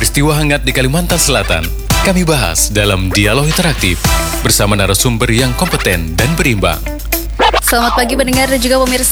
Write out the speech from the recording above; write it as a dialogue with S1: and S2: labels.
S1: Peristiwa hangat di Kalimantan Selatan, kami bahas dalam Dialog Interaktif bersama narasumber yang kompeten dan berimbang.
S2: Selamat pagi pendengar dan juga pemirsa